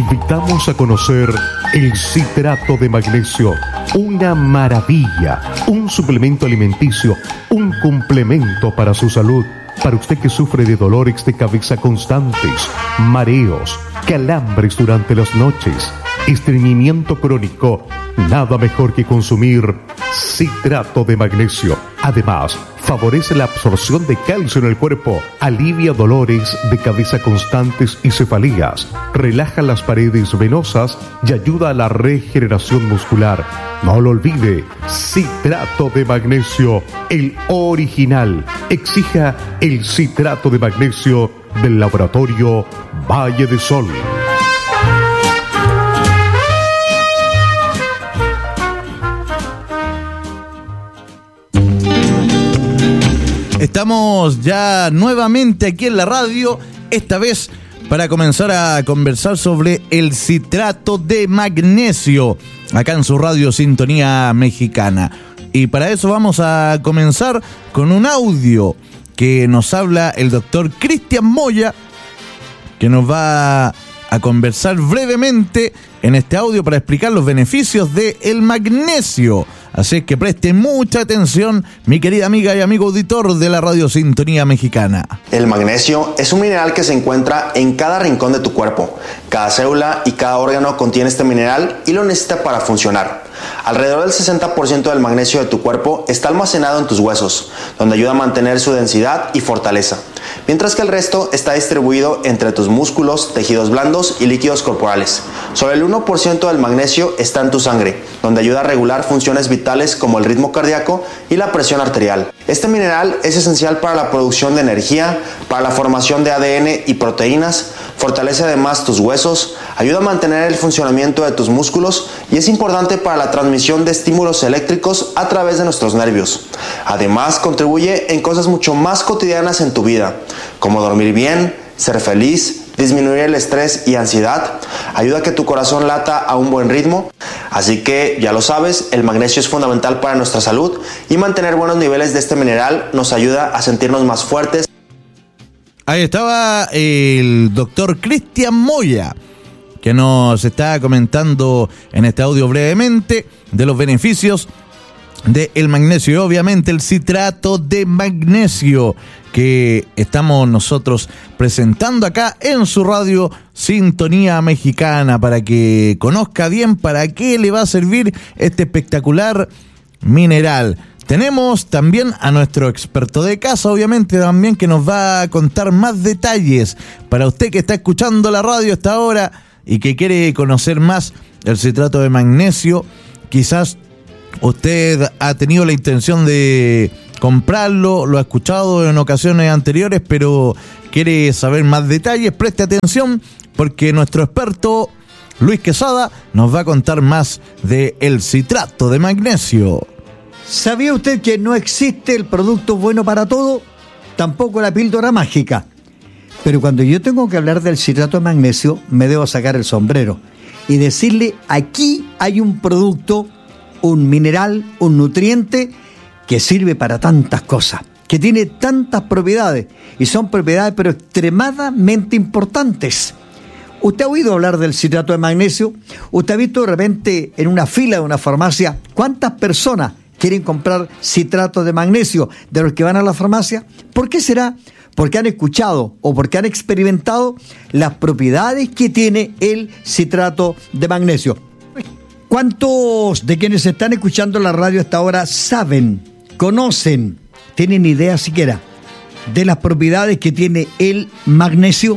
invitamos a conocer el citrato de magnesio, una maravilla, un suplemento alimenticio, un complemento para su salud. Para usted que sufre de dolores de cabeza constantes, mareos, calambres durante las noches, estreñimiento crónico, nada mejor que consumir citrato de magnesio. Además, favorece la absorción de calcio en el cuerpo, alivia dolores de cabeza constantes y cefalías, relaja las paredes venosas y ayuda a la regeneración muscular. No lo olvide, citrato de magnesio, el original. Exija el citrato de magnesio del laboratorio Valle de Sol. Estamos ya nuevamente aquí en la radio, esta vez para comenzar a conversar sobre el citrato de magnesio, acá en su radio Sintonía Mexicana. Y para eso vamos a comenzar con un audio que nos habla el doctor Cristian Moya, que nos va a conversar brevemente en este audio para explicar los beneficios del magnesio. Así es que preste mucha atención, mi querida amiga y amigo auditor de la radio Sintonía Mexicana. El magnesio es un mineral que se encuentra en cada rincón de tu cuerpo. Cada célula y cada órgano contiene este mineral y lo necesita para funcionar. Alrededor del 60% del magnesio de tu cuerpo está almacenado en tus huesos, donde ayuda a mantener su densidad y fortaleza, mientras que el resto está distribuido entre tus músculos, tejidos blandos y líquidos corporales. Solo el 1% del magnesio está en tu sangre, donde ayuda a regular funciones vitales como el ritmo cardíaco y la presión arterial. Este mineral es esencial para la producción de energía, para la formación de ADN y proteínas, fortalece además tus huesos, ayuda a mantener el funcionamiento de tus músculos y es importante para la transmisión de estímulos eléctricos a través de nuestros nervios. Además, contribuye en cosas mucho más cotidianas en tu vida, como dormir bien, ser feliz, disminuir el estrés y ansiedad, ayuda a que tu corazón lata a un buen ritmo. Así que, ya lo sabes, el magnesio es fundamental para nuestra salud y mantener buenos niveles de este mineral nos ayuda a sentirnos más fuertes. Ahí estaba el doctor Cristian Moya, que nos está comentando en este audio brevemente de los beneficios del magnesio y obviamente el citrato de magnesio que estamos nosotros presentando acá en su radio Sintonía Mexicana para que conozca bien para qué le va a servir este espectacular mineral. Tenemos también a nuestro experto de casa, obviamente también, que nos va a contar más detalles para usted que está escuchando la radio hasta ahora y que quiere conocer más el citrato de magnesio. Quizás usted ha tenido la intención de comprarlo, lo ha escuchado en ocasiones anteriores, pero quiere saber más detalles. Preste atención porque nuestro experto Luis Quesada nos va a contar más del citrato de magnesio. ¿Sabía usted que no existe el producto bueno para todo? Tampoco la píldora mágica. Pero cuando yo tengo que hablar del citrato de magnesio, me debo sacar el sombrero y decirle, aquí hay un producto, un mineral, un nutriente que sirve para tantas cosas, que tiene tantas propiedades, y son propiedades pero extremadamente importantes. ¿Usted ha oído hablar del citrato de magnesio? ¿Usted ha visto de repente en una fila de una farmacia cuántas personas quieren comprar citrato de magnesio de los que van a la farmacia? ¿Por qué será? Porque han escuchado o porque han experimentado las propiedades que tiene el citrato de magnesio. ¿Cuántos de quienes están escuchando la radio hasta ahora saben, conocen, tienen idea siquiera de las propiedades que tiene el magnesio?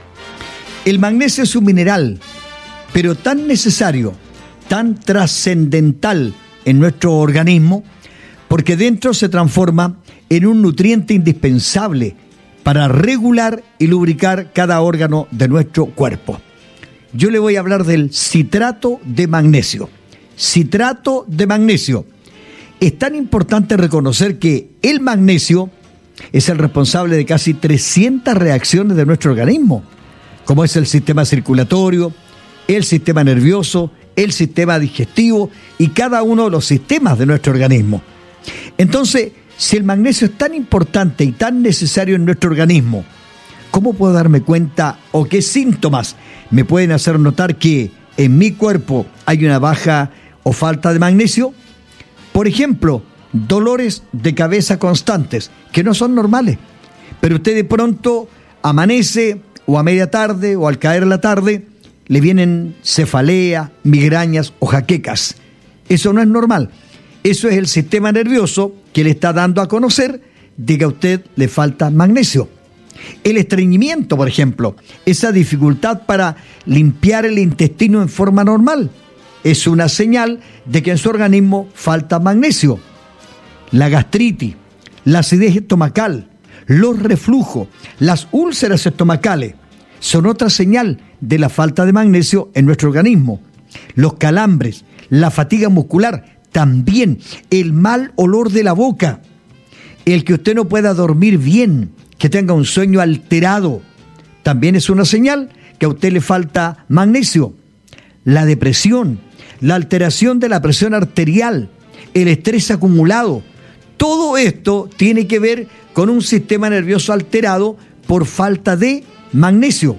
El magnesio es un mineral, pero tan necesario, tan trascendental en nuestro organismo, porque dentro se transforma en un nutriente indispensable para regular y lubricar cada órgano de nuestro cuerpo. Yo le voy a hablar del citrato de magnesio. Citrato de magnesio. Es tan importante reconocer que el magnesio es el responsable de casi 300 reacciones de nuestro organismo, como es el sistema circulatorio, el sistema nervioso, el sistema digestivo y cada uno de los sistemas de nuestro organismo. Entonces, si el magnesio es tan importante y tan necesario en nuestro organismo, ¿Cómo puedo darme cuenta o qué síntomas me pueden hacer notar que en mi cuerpo hay una baja o falta de magnesio? Por ejemplo, dolores de cabeza constantes, que no son normales, pero usted de pronto amanece o a media tarde o al caer la tarde le vienen cefalea, migrañas o jaquecas. Eso no es normal. Eso es el sistema nervioso que le está dando a conocer de que a usted le falta magnesio. El estreñimiento, por ejemplo, esa dificultad para limpiar el intestino en forma normal, es una señal de que en su organismo falta magnesio. La gastritis, la acidez estomacal, los reflujos, las úlceras estomacales son otra señal de la falta de magnesio en nuestro organismo. Los calambres, la fatiga muscular, también el mal olor de la boca, el que usted no pueda dormir bien, que tenga un sueño alterado, también es una señal que a usted le falta magnesio. La depresión, la alteración de la presión arterial, el estrés acumulado, todo esto tiene que ver con un sistema nervioso alterado por falta de magnesio,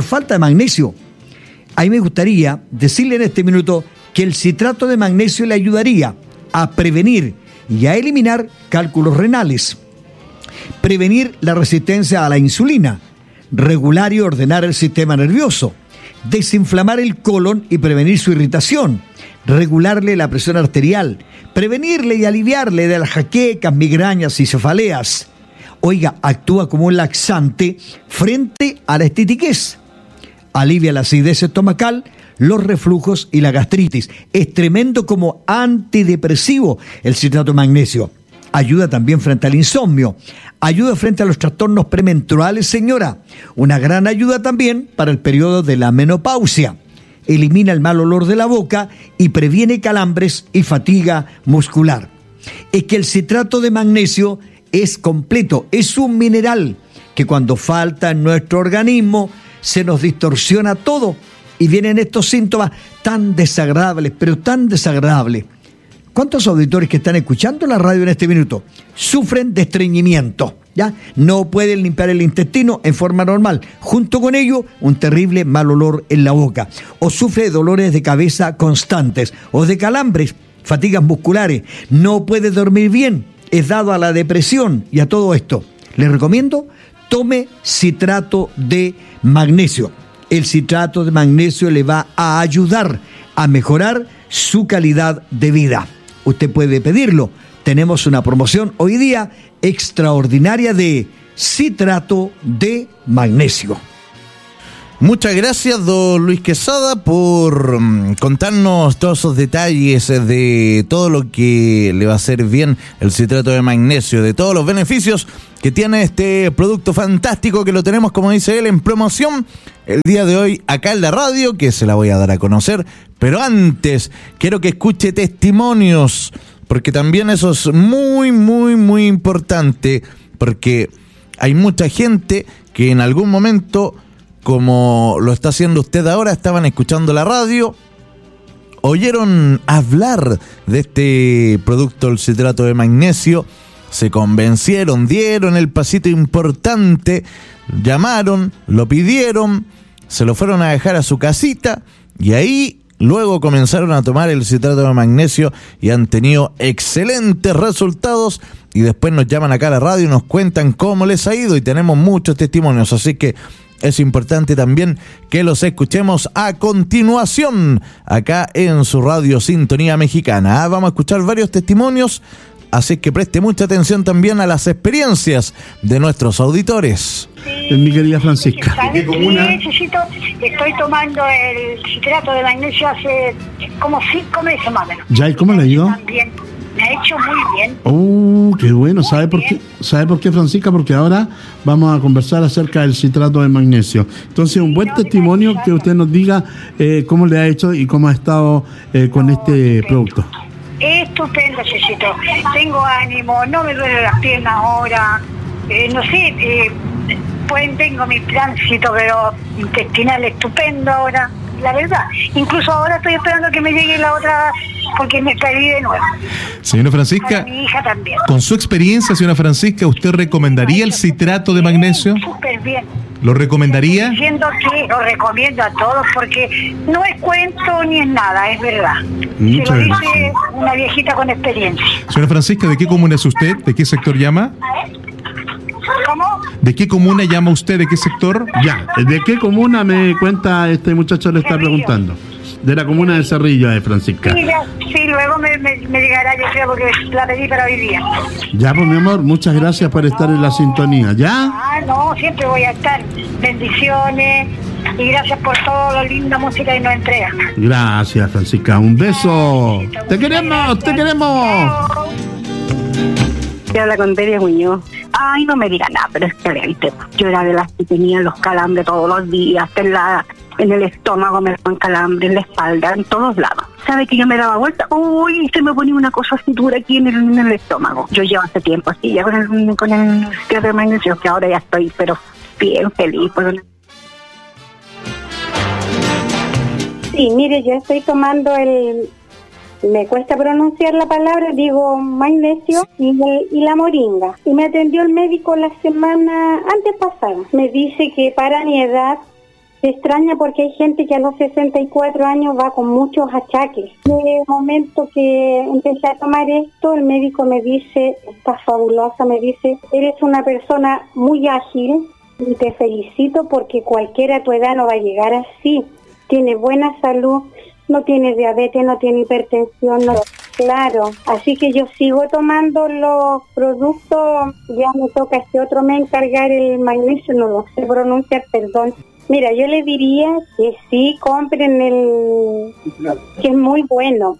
A mí me gustaría decirle en este minuto que el citrato de magnesio le ayudaría a prevenir y a eliminar cálculos renales, prevenir la resistencia a la insulina, regular y ordenar el sistema nervioso, desinflamar el colon y prevenir su irritación, regularle la presión arterial, prevenirle y aliviarle de las jaquecas, migrañas y cefaleas. Oiga, actúa como un laxante frente a la estitiquez, alivia la acidez estomacal, los reflujos y la gastritis. Es tremendo como antidepresivo el citrato de magnesio. Ayuda también frente al insomnio, ayuda frente a los trastornos premenstruales, señora. Una gran ayuda también para el periodo de la menopausia. Elimina el mal olor de la boca y previene calambres y fatiga muscular. Es que el citrato de magnesio es completo, es un mineral que cuando falta en nuestro organismo se nos distorsiona todo y vienen estos síntomas tan desagradables, pero tan desagradables. ¿Cuántos auditores que están escuchando la radio en este minuto sufren de estreñimiento? ¿Ya? No pueden limpiar el intestino en forma normal. Junto con ello, un terrible mal olor en la boca. O sufre de dolores de cabeza constantes, o de calambres, fatigas musculares. No puede dormir bien. Es dado a la depresión y a todo esto. Les recomiendo, tome citrato de magnesio. El citrato de magnesio le va a ayudar a mejorar su calidad de vida. Usted puede pedirlo. Tenemos una promoción hoy día extraordinaria de citrato de magnesio. Muchas gracias, don Luis Quesada, por contarnos todos esos detalles de todo lo que le va a hacer bien el citrato de magnesio, de todos los beneficios que tiene este producto fantástico que lo tenemos, como dice él, en promoción el día de hoy acá en la radio, que se la voy a dar a conocer. Pero antes, quiero que escuche testimonios, porque también eso es muy, muy, muy importante, porque hay mucha gente que en algún momento, como lo está haciendo usted ahora, estaban escuchando la radio, oyeron hablar de este producto, el citrato de magnesio, se convencieron, dieron el pasito importante, llamaron, lo pidieron, se lo fueron a dejar a su casita y ahí luego comenzaron a tomar el citrato de magnesio y han tenido excelentes resultados, y después nos llaman acá a la radio y nos cuentan cómo les ha ido, y tenemos muchos testimonios, así que es importante también que los escuchemos a continuación acá en su radio Sintonía Mexicana. Vamos a escuchar varios testimonios, así que preste mucha atención también a las experiencias de nuestros auditores. Sí, mi querida Francisca. ¿Sabes qué necesito? Estoy tomando el citrato de magnesio hace como 5 meses más o menos. ¿Ya? ¿Y cómo le ha ido? También. Me ha hecho muy bien. Qué bueno. ¿Sabe por qué? ¿Sabe por qué, Francisca? Porque ahora vamos a conversar acerca del citrato de magnesio. Entonces, un buen testimonio que usted nos diga cómo le ha hecho y cómo ha estado con este producto. Estupendo, Cecito. Tengo ánimo, no me duelen las piernas ahora. No sé, pues tengo mi tránsito, pero intestinal estupendo ahora. La verdad, incluso ahora estoy esperando que me llegue la otra, porque me caí de nuevo. Señora Francisca, para mi hija también. Con su experiencia, señora Francisca, ¿usted recomendaría el citrato de magnesio? Súper bien. ¿Lo recomendaría? Diciendo que lo recomiendo a todos porque no es cuento ni es nada, es verdad. Muchas Se lo gracias. dice una viejita con experiencia. Señora Francisca, ¿de qué comuna es usted? ¿De qué sector llama? ¿Cómo? ¿De qué comuna llama usted? ¿De qué sector? Ya, ¿de qué comuna me cuenta este muchacho le está Cerrillo. preguntando? De la comuna de Cerrillo, Francisca. Sí, luego me llegará, yo creo, porque la pedí para hoy día. Ya, pues mi amor, muchas gracias por estar en la sintonía. ¿Ya? Ah, no, siempre voy a estar. Bendiciones y gracias por toda la linda música que nos entrega. Gracias, Francisca. Un beso. ¡Te queremos! ¡Te queremos! Chao. Te habla con Delia Muñoz. Ay, no me diga nada, pero es caliente. Yo era de las que tenía los calambres todos los días, en el estómago me daban calambres, en la espalda, en todos lados. ¿Sabe que yo me daba vuelta? Uy, se me ponía una cosa así dura aquí en el estómago. Yo llevo hace tiempo así, ya con el citrato de magnesio, que ahora ya estoy, pero bien feliz. Pues. Sí, mire, yo estoy tomando me cuesta pronunciar la palabra, digo magnesio y la moringa. Y me atendió el médico la semana antes pasada. Me dice que para mi edad se extraña porque hay gente que a los 64 años va con muchos achaques. En el momento que empecé a tomar esto, el médico me dice, estás fabulosa, me dice, eres una persona muy ágil y te felicito porque cualquiera a tu edad no va a llegar así. Tiene buena salud. No tiene diabetes, no tiene hipertensión, no, claro. Así que yo sigo tomando los productos, ya me toca otro me encargar el magnesio, no lo sé pronunciar, perdón. Mira, yo le diría que sí, compren que es muy bueno.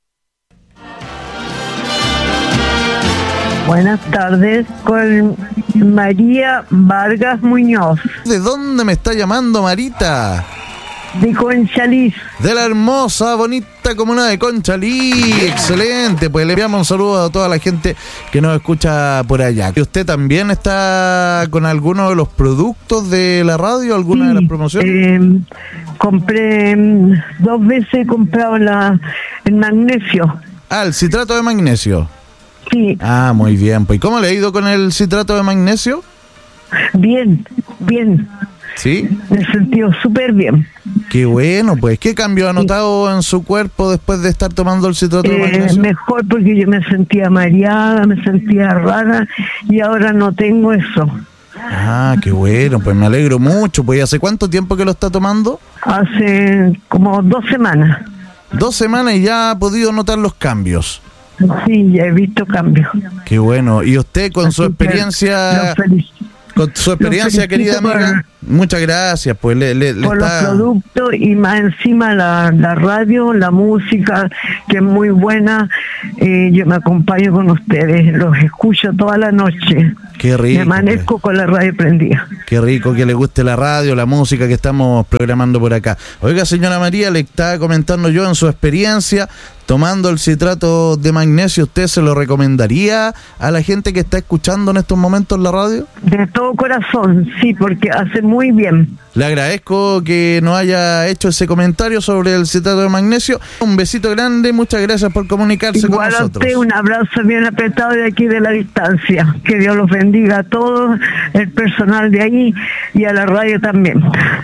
Buenas tardes, con María Vargas Muñoz, ¿De dónde me está llamando Marita? de Conchalí. De la hermosa, bonita comuna de Conchalí. Excelente, pues le enviamos un saludo a toda la gente que nos escucha por allá. ¿Y usted también está con alguno de los productos de la radio, alguna de las promociones? Compré 2 veces, he comprado el magnesio. Ah, el citrato de magnesio. Sí. Ah, muy bien. Pues, ¿cómo le ha ido con el citrato de magnesio? Bien, bien. ¿Sí? Me he sentido súper bien. Qué bueno, pues. ¿Qué cambio ha notado en su cuerpo después de estar tomando el citrato de magnesio? Mejor, porque yo me sentía mareada, me sentía rara y ahora no tengo eso. Ah, qué bueno, pues me alegro mucho. Pues, ¿hace cuánto tiempo que lo está tomando? Hace como 2 semanas. 2 semanas y ya ha podido notar los cambios. Sí, ya he visto cambios. Qué bueno. ¿Y usted con su experiencia... Con su experiencia, querida amiga, muchas gracias, pues le por está... los productos y más encima la radio, la música, que es muy buena. Yo me acompaño con ustedes, los escucho toda la noche. Qué rico. Me amanezco con la radio prendida. Qué rico que le guste la radio, la música que estamos programando por acá. Oiga, señora María, le estaba comentando yo en su experiencia, tomando el citrato de magnesio, ¿usted se lo recomendaría a la gente que está escuchando en estos momentos la radio? De todo corazón, sí, porque hace muy bien. Le agradezco que nos haya hecho ese comentario sobre el citrato de magnesio. Un besito grande, muchas gracias por comunicarse Igual con a nosotros. usted, un abrazo bien apretado de aquí de la distancia. Que Dios los bendiga a todos, el personal de ahí y a la radio también.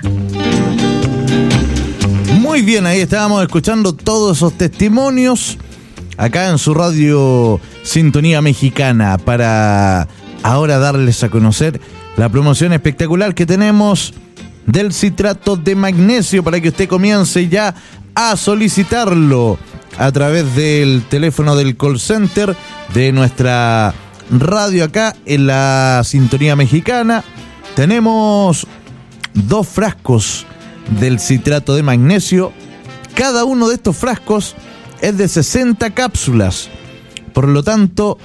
Muy bien, ahí estábamos escuchando todos esos testimonios acá en su radio Sintonía Mexicana para ahora darles a conocer la promoción espectacular que tenemos del citrato de magnesio para que usted comience ya a solicitarlo a través del teléfono del call center de nuestra radio acá en la Sintonía Mexicana. Tenemos 2 frascos del citrato de magnesio. Cada uno de estos frascos es de 60 cápsulas. Por lo tanto,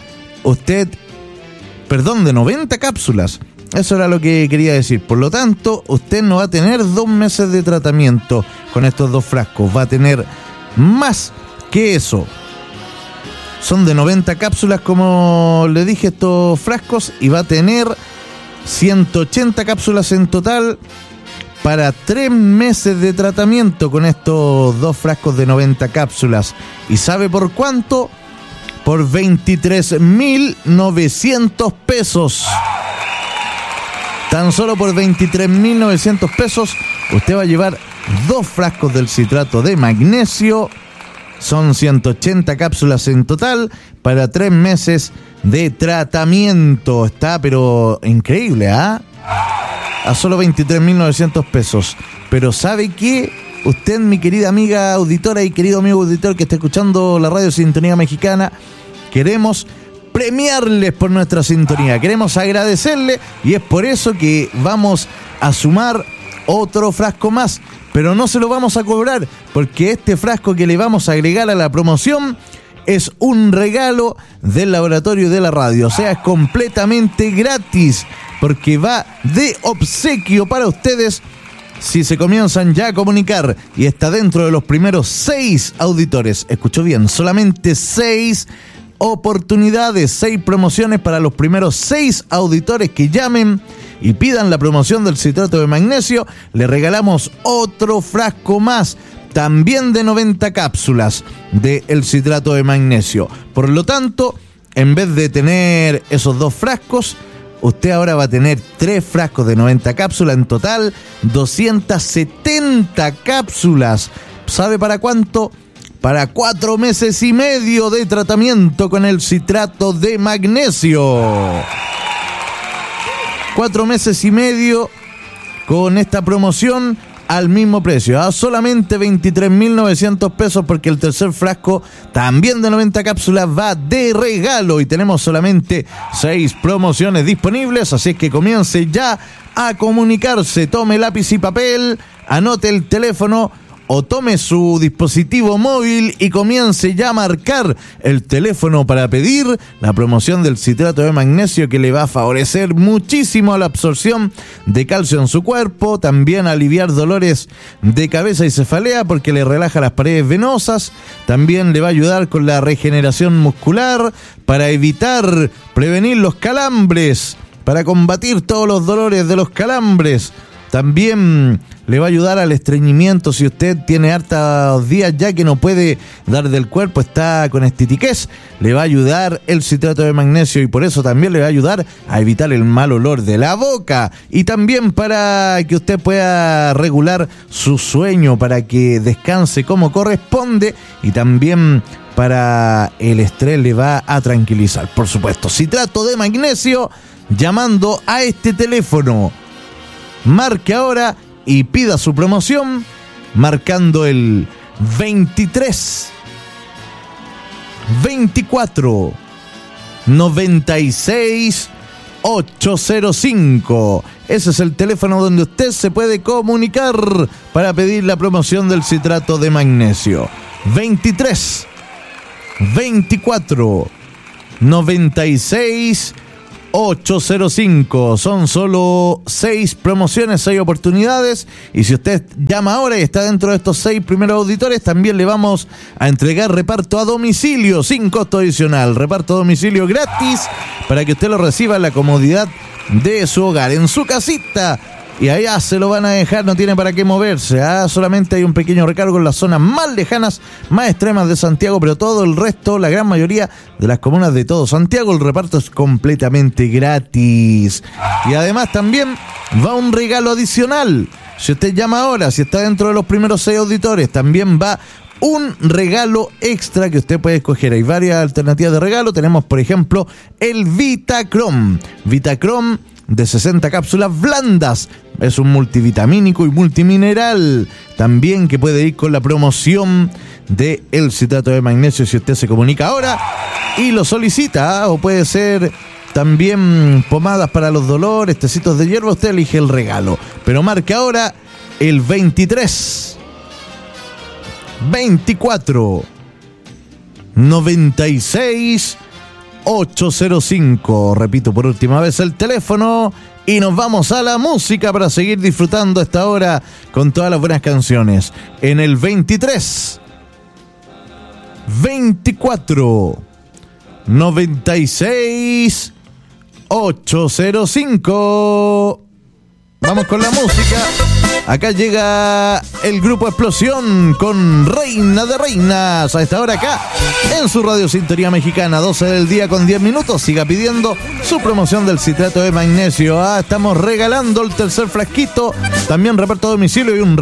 de 90 cápsulas. Eso era lo que quería decir. Por lo tanto, usted no va a tener 2 meses de tratamiento con estos 2 frascos. Va a tener más que eso. Son de 90 cápsulas, como le dije, estos frascos, y va a tener 180 cápsulas en total para 3 meses de tratamiento con estos 2 frascos de 90 cápsulas. ¿Y sabe por cuánto? Por 23,900 pesos. Tan solo por 23.900 pesos, usted va a llevar 2 frascos del citrato de magnesio. Son 180 cápsulas en total para 3 meses de tratamiento. Está pero increíble, ¿ah? A solo 23.900 pesos. Pero ¿sabe qué? Usted, mi querida amiga auditora y querido amigo auditor que está escuchando la radio Sintonía Mexicana, queremos premiarles por nuestra sintonía, queremos agradecerle, y es por eso que vamos a sumar otro frasco más, pero no se lo vamos a cobrar, porque este frasco que le vamos a agregar a la promoción es un regalo del laboratorio de la radio, o sea, es completamente gratis, porque va de obsequio para ustedes si se comienzan ya a comunicar y está dentro de los primeros 6 auditores. Escuchó bien, solamente 6 oportunidades, 6 promociones para los primeros 6 auditores que llamen y pidan la promoción del citrato de magnesio. Le regalamos otro frasco más, también de 90 cápsulas del citrato de magnesio. Por lo tanto, en vez de tener esos 2 frascos, usted ahora va a tener 3 frascos de 90 cápsulas, en total 270 cápsulas. ¿Sabe para cuánto? Para 4 meses y medio de tratamiento con el citrato de magnesio. 4 meses y medio con esta promoción al mismo precio, a solamente 23.900 pesos, porque el tercer frasco, también de 90 cápsulas, va de regalo y tenemos solamente 6 promociones disponibles, así es que comience ya a comunicarse. Tome lápiz y papel, anote el teléfono o tome su dispositivo móvil y comience ya a marcar el teléfono para pedir la promoción del citrato de magnesio, que le va a favorecer muchísimo a la absorción de calcio en su cuerpo, también a aliviar dolores de cabeza y cefalea porque le relaja las paredes venosas, también le va a ayudar con la regeneración muscular para evitar, prevenir los calambres, para combatir todos los dolores de los calambres. También le va a ayudar al estreñimiento si usted tiene hartos días ya que no puede dar del cuerpo, está con estitiquez. Le va a ayudar el citrato de magnesio y por eso también le va a ayudar a evitar el mal olor de la boca. Y también para que usted pueda regular su sueño, para que descanse como corresponde, y también para el estrés le va a tranquilizar. Por supuesto, citrato de magnesio, llamando a este teléfono. Marque ahora y pida su promoción marcando el 23 24 96 805. Ese es el teléfono donde usted se puede comunicar para pedir la promoción del citrato de magnesio. 23 24 96 805. Son solo 6 promociones, 6 oportunidades, y si usted llama ahora y está dentro de estos 6 primeros auditores, también le vamos a entregar reparto a domicilio sin costo adicional, reparto a domicilio gratis para que usted lo reciba en la comodidad de su hogar, en su casita, y allá se lo van a dejar, no tiene para qué moverse, solamente hay un pequeño recargo en las zonas más lejanas, más extremas de Santiago, pero todo el resto, la gran mayoría de las comunas de todo Santiago, el reparto es completamente gratis. Y además también va un regalo adicional. Si usted llama ahora, si está dentro de los primeros 6 auditores, también va un regalo extra que usted puede escoger. Hay varias alternativas de regalo. Tenemos, por ejemplo, el Vitacrom. Vitacrom de 60 cápsulas blandas. Es un multivitamínico y multimineral. También que puede ir con la promoción de el citrato de magnesio si usted se comunica ahora y lo solicita. O puede ser también pomadas para los dolores, tecitos de hierba. Usted elige el regalo. Pero marque ahora el 23 24 96 805. Repito por última vez el teléfono y nos vamos a la música para seguir disfrutando esta hora con todas las buenas canciones. En el 23 24 96 805. Vamos con la música. Acá llega el grupo Explosión con Reina de Reinas. A esta hora acá en su Radio Sintonía Mexicana, 12 del día con 10 minutos. Siga pidiendo su promoción del citrato de magnesio. Estamos regalando el tercer frasquito. También reparto a domicilio y un